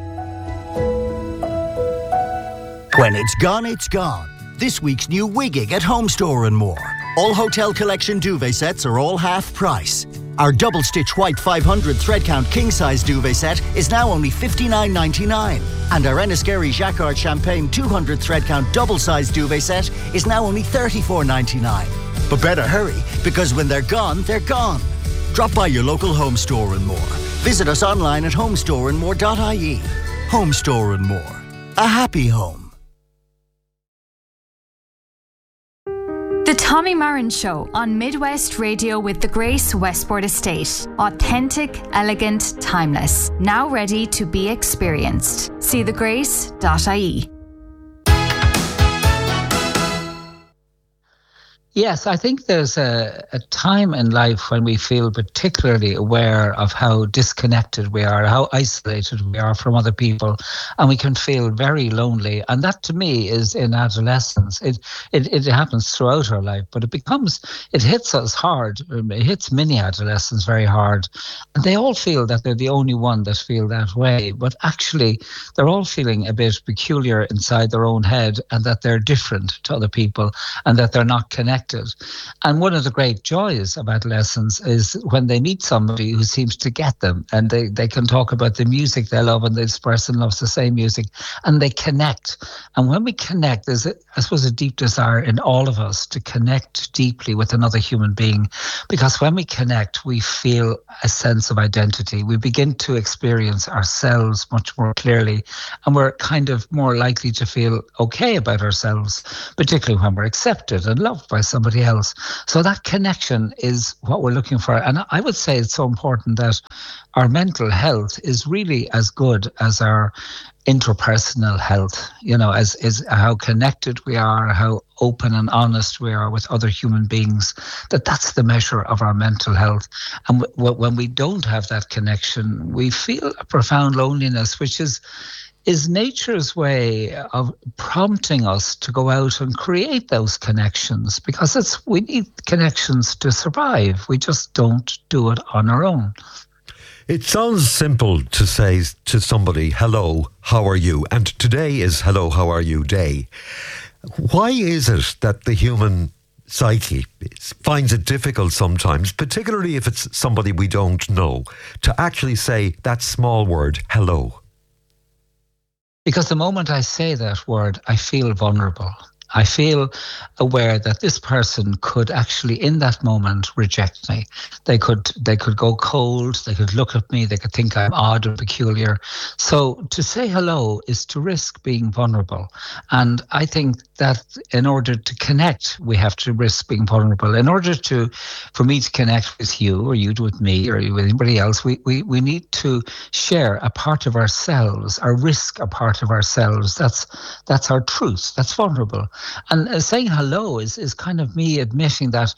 When it's gone, it's gone. This week's new Wigging at Home Store and More. All Hotel Collection duvet sets are all half price. Our double stitch white 500 thread count king size duvet set is now only $59.99. And our Enniskerry Jacquard Champagne 200 thread count double size duvet set is now only $34.99. But better hurry, because when they're gone, they're gone. Drop by your local Home Store and More. Visit us online at homestoreandmore.ie. Home Store and More. A happy home. Tommy Marin Show on Midwest Radio with the Grace Westport Estate. Authentic, elegant, timeless. Now ready to be experienced. See thegrace.ie. Yes, I think there's a time in life when we feel particularly aware of how disconnected we are, how isolated we are from other people, and we can feel very lonely. And that, to me, is in adolescence. It happens throughout our life, but it hits us hard. It hits many adolescents very hard. And they all feel that they're the only one that feel that way. But actually, they're all feeling a bit peculiar inside their own head, and that they're different to other people, and that they're not connected. And one of the great joys of adolescence is when they meet somebody who seems to get them, and they can talk about the music they love, and this person loves the same music, and they connect. And when we connect, there's, I suppose, a deep desire in all of us to connect deeply with another human being, because when we connect, we feel a sense of identity. We begin to experience ourselves much more clearly, and we're kind of more likely to feel okay about ourselves, particularly when we're accepted and loved by somebody else. So that connection is what we're looking for. And I would say it's so important that our mental health is really as good as our interpersonal health, as how connected we are, how open and honest we are with other human beings, that's the measure of our mental health. And when we don't have that connection, we feel a profound loneliness, which is nature's way of prompting us to go out and create those connections, because we need connections to survive. We just don't do it on our own. It sounds simple to say to somebody, hello, how are you? And today is Hello, How Are You Day. Why is it that the human psyche finds it difficult sometimes, particularly if it's somebody we don't know, to actually say that small word, hello? Because the moment I say that word, I feel vulnerable. I feel aware that this person could actually, in that moment, reject me. They could go cold. They could look at me. They could think I'm odd or peculiar. So to say hello is to risk being vulnerable. And I think that in order to connect, we have to risk being vulnerable. In order for me to connect with you, or you with me, or with anybody else, we need to share a part of ourselves, or risk a part of ourselves. That's our truth. That's vulnerable. And saying hello is kind of me admitting that,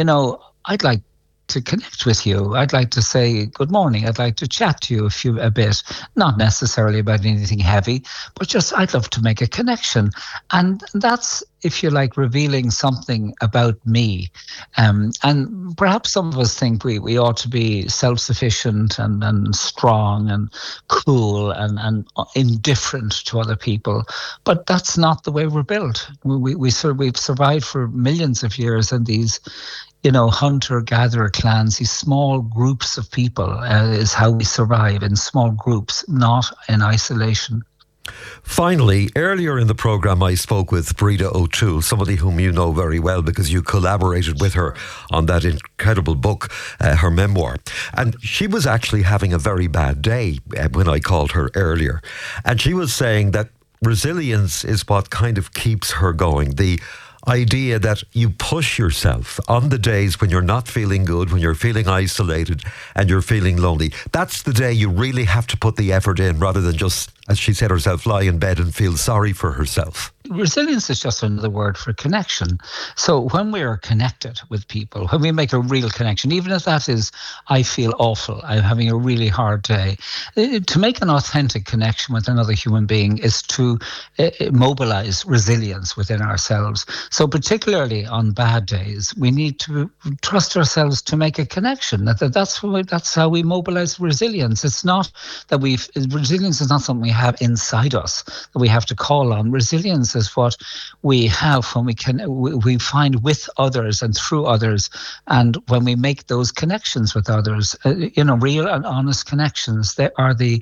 I'd like to connect with you. I'd like to say good morning. I'd like to chat to you a bit, not necessarily about anything heavy, but just I'd love to make a connection. And that's, if you like, revealing something about me. And perhaps some of us think we ought to be self-sufficient and strong and cool and indifferent to other people. But that's not the way we're built. We've survived for millions of years in these hunter-gatherer clans, these small groups of people is how we survive, in small groups, not in isolation. Finally, earlier in the programme, I spoke with Breda O'Toole, somebody whom you know very well because you collaborated with her on that incredible book, her memoir. And she was actually having a very bad day when I called her earlier. And she was saying that resilience is what kind of keeps her going. The idea that you push yourself on the days when you're not feeling good, when you're feeling isolated and you're feeling lonely. That's the day you really have to put the effort in, rather than just, as she said herself, lie in bed and feel sorry for herself. Resilience is just another word for connection. So when we are connected with people, when we make a real connection, even if that is, I feel awful, I'm having a really hard day, to make an authentic connection with another human being is to mobilize resilience within ourselves. So particularly on bad days, we need to trust ourselves to make a connection. That's how we mobilize resilience. It's not that resilience is not something we have inside us that we have to call on. Resilience is what we have when we find with others and through others, and when we make those connections with others, real and honest connections. They are the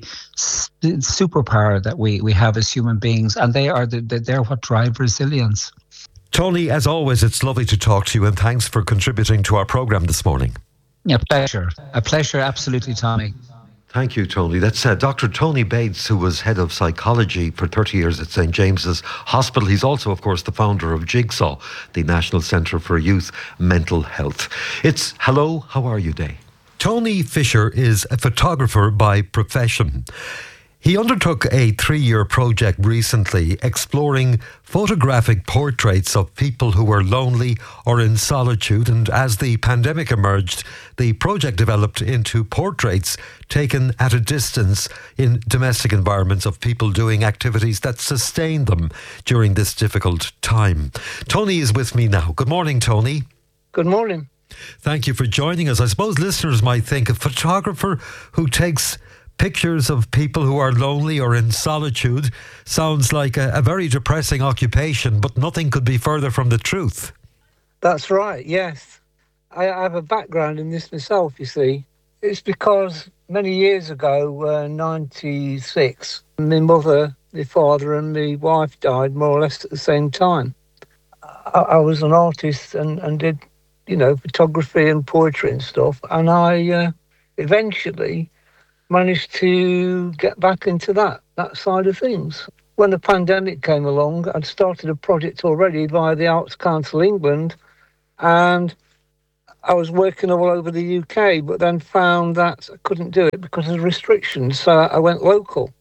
superpower that we have as human beings, and they're what drive resilience. Tony, as always, it's lovely to talk to you, and thanks for contributing to our programme this morning. A pleasure, absolutely, Tommy. Thank you, Tony. That's Dr. Tony Bates, who was head of psychology for 30 years at St. James's Hospital. He's also, of course, the founder of Jigsaw, the National Centre for Youth Mental Health. It's Hello, How Are You Day. Tony Fisher is a photographer by profession. He undertook a 3-year project recently exploring photographic portraits of people who were lonely or in solitude, and as the pandemic emerged, the project developed into portraits taken at a distance in domestic environments of people doing activities that sustained them during this difficult time. Tony is with me now. Good morning, Tony. Good morning. Thank you for joining us. I suppose listeners might think a photographer who takes pictures of people who are lonely or in solitude sounds like a very depressing occupation, but nothing could be further from the truth. That's right, yes. I have a background in this myself, you see. It's because many years ago, 96, my mother, my father and my wife died more or less at the same time. I was an artist and did, photography and poetry and stuff, and I eventually managed to get back into that side of things. When the pandemic came along, I'd started a project already via the Arts Council England, and I was working all over the UK, but then found that I couldn't do it because of restrictions. So I went local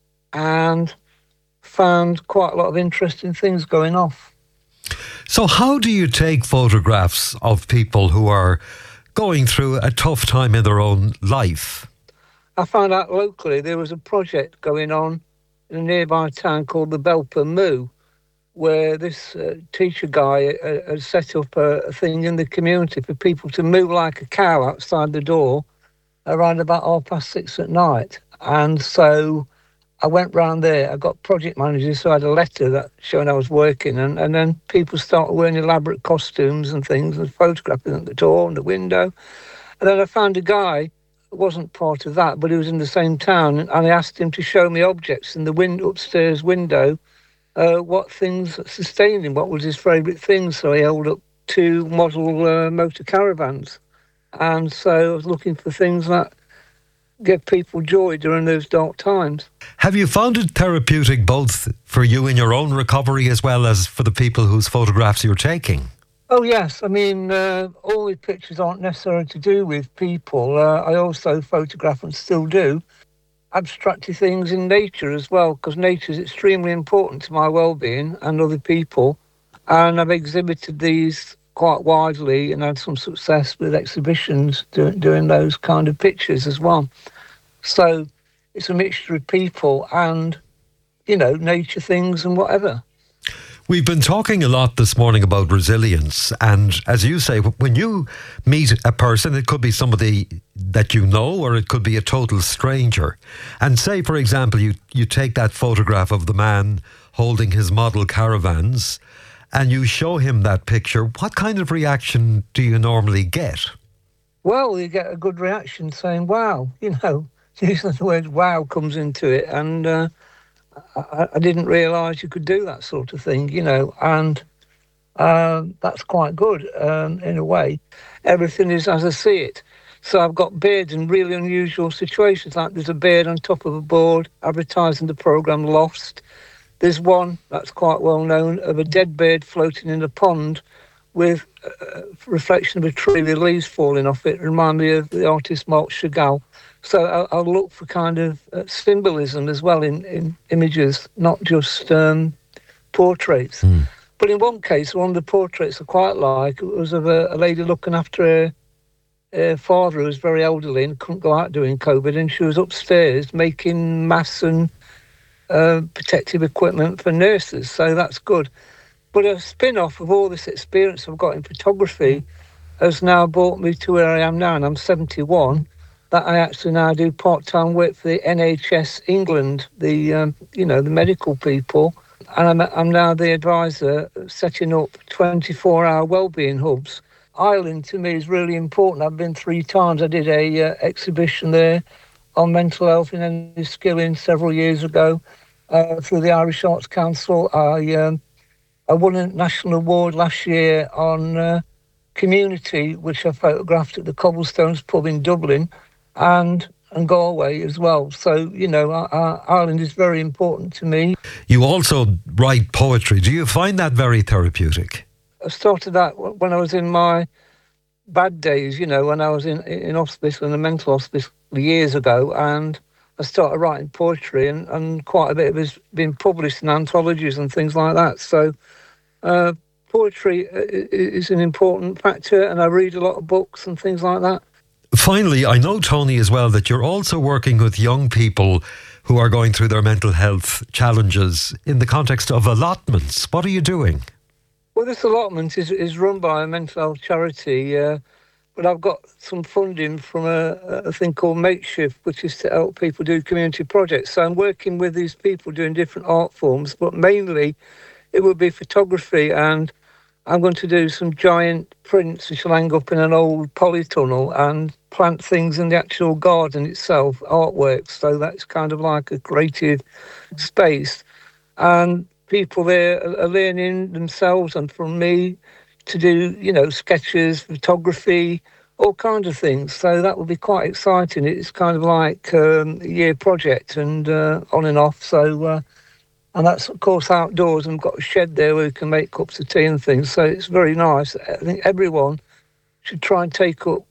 and found quite a lot of interesting things going off. So how do you take photographs of people who are going through a tough time in their own life? I found out locally there was a project going on in a nearby town called the Belper Moo, where this teacher guy had set up a thing in the community for people to moo like a cow outside the door around about 6:30 at night. And so I went round there. I got project managers, so I had a letter that showing I was working, and then people started wearing elaborate costumes and things and photographing at the door and the window. And then I found a guy wasn't part of that, but he was in the same town, and I asked him to show me objects in the upstairs window, what things sustained him, what was his favourite thing. So he held up 2 model motor caravans, and so I was looking for things that give people joy during those dark times. Have you found it therapeutic both for you in your own recovery as well as for the people whose photographs you're taking? Oh, yes. I mean, all the pictures aren't necessarily to do with people. I also photograph and still do abstracty things in nature as well, because nature is extremely important to my well-being and other people. And I've exhibited these quite widely and had some success with exhibitions doing those kind of pictures as well. So it's a mixture of people and, nature things and whatever. We've been talking a lot this morning about resilience, and as you say, when you meet a person, it could be somebody that you know or it could be a total stranger, and say, for example, you take that photograph of the man holding his model caravans and you show him that picture, what kind of reaction do you normally get? Well, you get a good reaction saying, wow, using the word wow comes into it, and I didn't realise you could do that sort of thing, and that's quite good in a way. Everything is as I see it. So I've got birds in really unusual situations, like there's a bird on top of a board advertising the programme Lost. There's one that's quite well known of a dead bird floating in a pond with a reflection of a tree with leaves falling off it. Remind me of the artist Marc Chagall. So I'll look for kind of symbolism as well in images, not just portraits. But in one case, one of the portraits I quite like, it was of a lady looking after her father who was very elderly and couldn't go out during COVID, and she was upstairs making masks and protective equipment for nurses, so that's good. But a spin-off of all this experience I've got in photography has now brought me to where I am now, and I'm 71, that I actually now do part-time work for the NHS England, the medical people, and I'm now the advisor setting up 24-hour wellbeing hubs. Ireland to me is really important. I've been 3 times. I did a exhibition there on mental health in Enniskillen several years ago through the Irish Arts Council. I won a national award last year on community, which I photographed at the Cobblestones pub in Dublin. And and Galway as well. So, Ireland is very important to me. You also write poetry. Do you find that very therapeutic? I started that when I was in my bad days, when I was in hospice, in a mental hospice years ago, and I started writing poetry, and quite a bit of it has been published in anthologies and things like that. So poetry is an important factor, and I read a lot of books and things like that. Finally, I know, Tony, as well, that you're also working with young people who are going through their mental health challenges in the context of allotments. What are you doing? Well, this allotment is run by a mental health charity, but I've got some funding from a thing called Makeshift, which is to help people do community projects. So I'm working with these people doing different art forms, but mainly it would be photography, and I'm going to do some giant prints which will hang up in an old polytunnel and plant things in the actual garden itself, artworks. So that's kind of like a creative space. And people there are learning themselves and from me to do, sketches, photography, all kinds of things. So that will be quite exciting. It's kind of like a year project and on and off. So, and that's, of course, outdoors, and we've got a shed there where we can make cups of tea and things. So it's very nice. I think everyone should try and take up